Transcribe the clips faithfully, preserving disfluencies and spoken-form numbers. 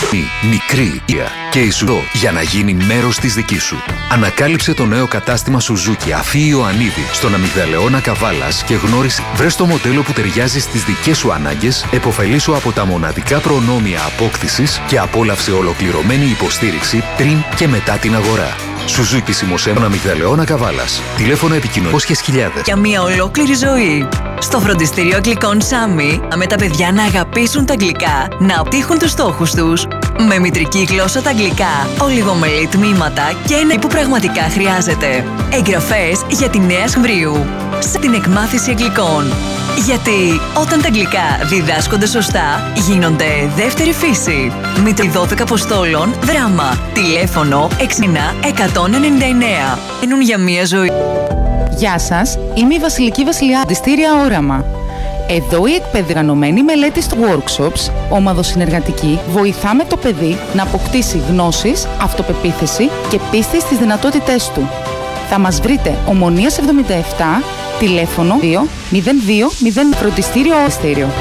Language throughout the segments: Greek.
Μικρή και Ισουδό για να γίνει μέρος της δικής σου. Ανακάλυψε το νέο κατάστημα Suzuki Αφή Ιωαννίδη στον Αμυγδαλεώνα Καβάλας και γνώρισε. Βρες το μοντέλο που ταιριάζει στις δικές σου ανάγκες, επωφελήσου από τα μοναδικά προνόμια απόκτησης και απόλαυσε ολοκληρωμένη υποστήριξη πριν και μετά την αγορά. Suzuki Σιμοσέων Αμυγδαλεώνα Καβάλας. Τηλέφωνο επικοινωνίας χιλιάδες. Για μια ολόκληρη ζωή. Στο φροντιστήριο αγγλικών Σάμι, με τα παιδιά να αγαπήσουν τα αγγλικά, να πετύχουν τους στόχους τους. Με μητρική γλώσσα τα αγγλικά, ολιγομελή τμήματα και ένα που πραγματικά χρειάζεται. Εγγραφές για τη Νέα Σεμβρίου. Σε την εκμάθηση αγγλικών. Γιατί όταν τα αγγλικά διδάσκονται σωστά, γίνονται δεύτερη φύση. Μήτρη δώδεκα Αποστόλων, δράμα. Τηλέφωνο έξι εννιά εκατό ενενήντα εννέα. Ενούν για μία ζωή. Γεια σας, είμαι η Βασιλική Βασιλιά, Φροντιστήρια Όραμα. Εδώ η εκπαιδευμένη μελέτη στο workshops, ομαδοσυνεργατική, βοηθάμε το παιδί να αποκτήσει γνώσεις, αυτοπεποίθηση και πίστη στις δυνατότητές του. Θα μας βρείτε Ομονίας εβδομήντα επτά, τηλέφωνο δύο μηδέν δύο μηδέν. Φροντιστήριο Όστηριο.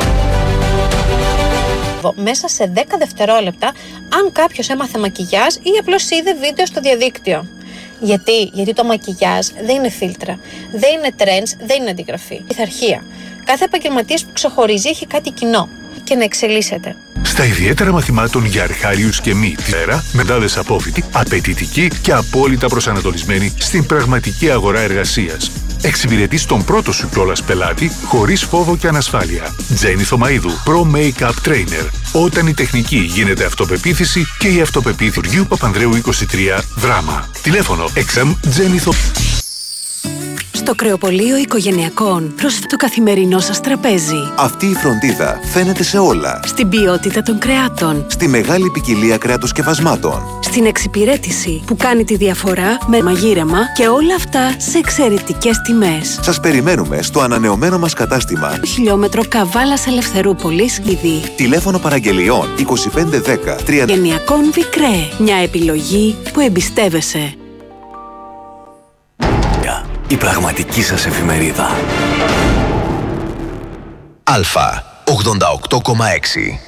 Μέσα σε δέκα δευτερόλεπτα, αν κάποιος έμαθε μακιγιάζ ή απλώς είδε βίντεο στο διαδίκτυο. Γιατί? Γιατί το μακιγιάζ δεν είναι φίλτρα, δεν είναι trends, δεν είναι αντιγραφή. Πειθαρχία. Κάθε επαγγελματίας που ξεχωρίζει έχει κάτι κοινό και να εξελίσσεται. Στα ιδιαίτερα μαθημάτων για αρχάριους και μη τη μέρα, μετάδες απόφοιτοι, απαιτητικοί και απόλυτα προσανατολισμένοι στην πραγματική αγορά εργασίας. Εξυπηρετείς τον πρώτο σου κιόλας πελάτη χωρίς φόβο και ανασφάλεια. Τζένι Θωμαΐδου, Pro Make-up Trainer. Όταν η τεχνική γίνεται αυτοπεποίθηση και η αυτοπεποίθηση του Γιου Παπανδρέου είκοσι τρία δράμα. Τηλέφωνο εξ εμ Τζένι Θωμαΐδου. Στο κρεοπωλείο οικογενειακών προς το καθημερινό σας τραπέζι. Αυτή η φροντίδα φαίνεται σε όλα. Στην ποιότητα των κρεάτων. Στη μεγάλη ποικιλία κρεατοσκευασμάτων. Στην εξυπηρέτηση που κάνει τη διαφορά με μαγείρεμα και όλα αυτά σε εξαιρετικές τιμές. Σας περιμένουμε στο ανανεωμένο μας κατάστημα. Χιλιόμετρο Καβάλας Ελευθερούπολης, Λιδί. Τηλέφωνο παραγγελιών είκοσι πέντε δέκα τριάντα. Οικογενειακών Βικρέ. Μια επιλογή που εμπιστεύεσαι. Η πραγματική σας εφημερίδα. Αλφα ογδόντα οκτώ κόμμα έξι.